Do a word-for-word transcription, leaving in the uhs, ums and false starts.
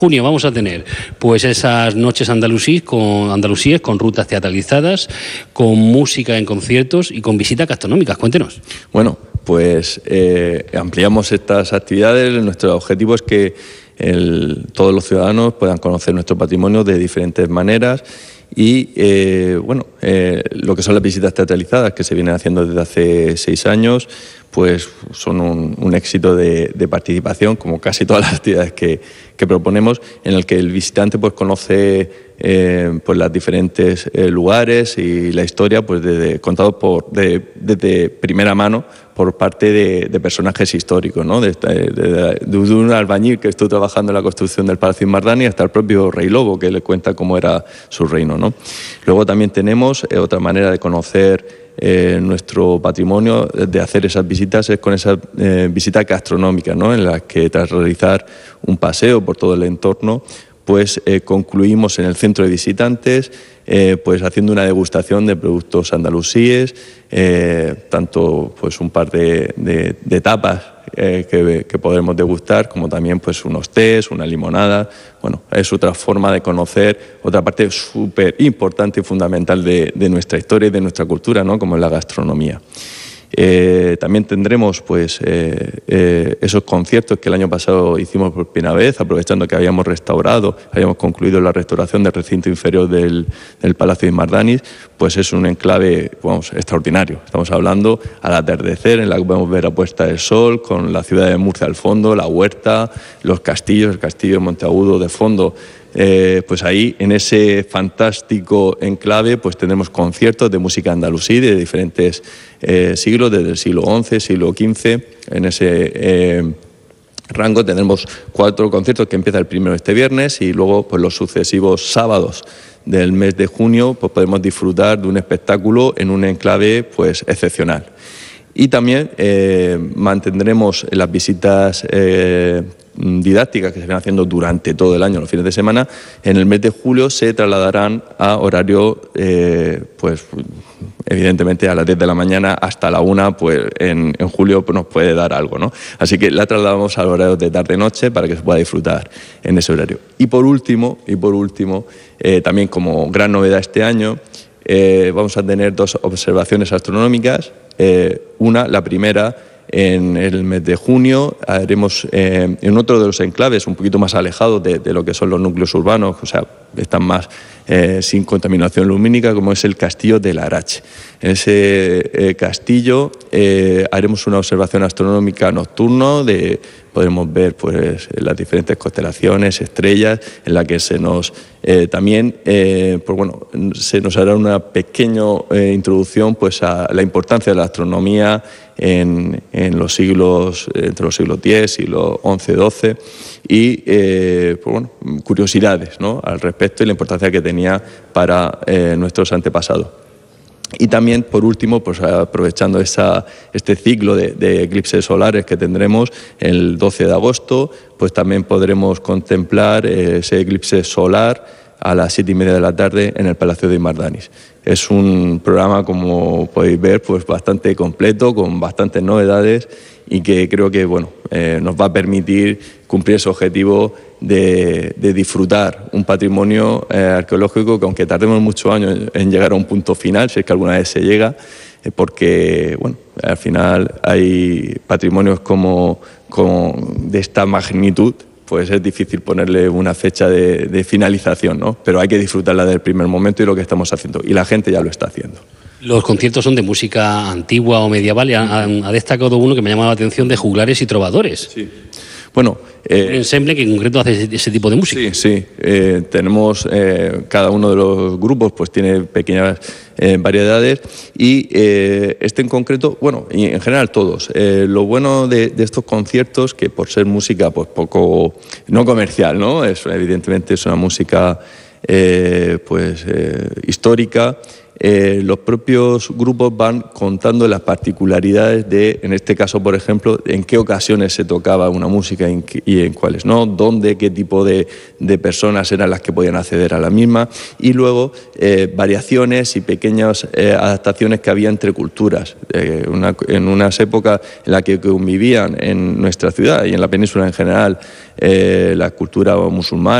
Junio vamos a tener pues esas noches andalusíes con, andalusíes con rutas teatralizadas, con música en conciertos y con visitas gastronómicas. Cuéntenos. Bueno, pues eh, ampliamos estas actividades. Nuestro objetivo es que el, todos los ciudadanos puedan conocer nuestro patrimonio de diferentes maneras y eh, bueno, eh, lo que son las visitas teatralizadas que se vienen haciendo desde hace seis años, pues son un, un éxito de, de participación, como casi todas las actividades que, que proponemos, en el que el visitante pues conoce eh, pues los diferentes eh, lugares y la historia pues desde, contado por, de, desde primera mano por parte de, de personajes históricos, ¿no? de, de, de, de un albañil que estuvo trabajando en la construcción del Palacio Imardani hasta el propio Rey Lobo, que le cuenta cómo era su reino, ¿no? Luego también tenemos eh, otra manera de conocer Eh, nuestro patrimonio, de hacer esas visitas, es con esas eh, visitas gastronómicas, ¿no? En las que tras realizar un paseo por todo el entorno, pues eh, concluimos en el centro de visitantes eh, pues haciendo una degustación de productos andalusíes, eh, tanto pues un par de, de, de tapas eh, que, que podremos degustar, como también pues unos tés, una limonada. Bueno, es otra forma de conocer otra parte súper importante y fundamental de, de nuestra historia y de nuestra cultura, ¿no? Como es la gastronomía. Eh, también tendremos pues eh, eh, esos conciertos que el año pasado hicimos por primera vez, aprovechando que habíamos restaurado, habíamos concluido la restauración del recinto inferior del, del Palacio de Imardaniz. Pues es un enclave, vamos, extraordinario. Estamos hablando al atardecer, en la que podemos ver la puesta del sol, con la ciudad de Murcia al fondo, la huerta, los castillos, el castillo de Monteagudo de fondo. Eh, pues ahí, en ese fantástico enclave, pues tendremos conciertos de música andalusí de diferentes eh, siglos, desde el siglo once, siglo quince. En ese eh, rango tendremos cuatro conciertos, que empieza el primero este viernes, y luego pues los sucesivos sábados del mes de junio pues podemos disfrutar de un espectáculo en un enclave pues excepcional. Y también eh, mantendremos las visitas eh, didácticas que se van haciendo durante todo el año, los fines de semana. En el mes de julio se trasladarán a horario, eh, pues evidentemente a las diez de la mañana hasta la una, pues en, en julio pues nos puede dar algo, ¿no? Así que la trasladamos al horario de tarde-noche para que se pueda disfrutar en ese horario. Y por último, y por último eh, también como gran novedad este año, eh, vamos a tener dos observaciones astronómicas. Eh, una, la primera, en el mes de junio, haremos eh, en otro de los enclaves, un poquito más alejados de, de lo que son los núcleos urbanos, o sea, están más eh, sin contaminación lumínica, como es el Castillo de Larache. En ese eh, castillo eh, haremos una observación astronómica nocturna, de, podremos ver pues, las diferentes constelaciones, estrellas, en la que se nos eh, también eh, pues, bueno, se nos hará una pequeña eh, introducción pues, a la importancia de la astronomía en, en los siglos, entre los siglos diez, siglo once, doce, y eh, pues, bueno, curiosidades, ¿no?, al respecto y la importancia que tenía para eh, nuestros antepasados. Y también, por último, pues aprovechando esa, este ciclo de, de eclipses solares que tendremos el doce de agosto, pues también podremos contemplar ese eclipse solar a las siete y media de la tarde en el Palacio de Imardaniz. Es un programa, como podéis ver, pues bastante completo, con bastantes novedades, y que creo que bueno, eh, nos va a permitir cumplir ese objetivo de, de disfrutar un patrimonio eh, arqueológico que, aunque tardemos muchos años en, en llegar a un punto final, si es que alguna vez se llega, eh, porque bueno, al final hay patrimonios como, como de esta magnitud, pues es difícil ponerle una fecha de, de finalización, ¿no? Pero hay que disfrutarla del primer momento, y lo que estamos haciendo, y la gente ya lo está haciendo. Los conciertos son de música antigua o medieval, y ha, ha destacado uno que me ha llamado la atención, de juglares y trovadores. Sí. Bueno, eh, un ensemble que en concreto hace ese tipo de música. Sí, sí. Eh, tenemos, eh, cada uno de los grupos pues tiene pequeñas eh, variedades, y eh, este en concreto, bueno, y en general todos. Eh, lo bueno de, de estos conciertos, que por ser música pues poco, no comercial, ¿no? Es, evidentemente es una música eh, pues eh, histórica. Eh, los propios grupos van contando las particularidades de, en este caso, por ejemplo, en qué ocasiones se tocaba una música y en, qué, y en cuáles no, dónde, qué tipo de, de personas eran las que podían acceder a la misma, y luego eh, variaciones y pequeñas eh, adaptaciones que había entre culturas. Eh, una, en unas épocas en las que convivían en nuestra ciudad y en la península en general eh, la cultura musulmana.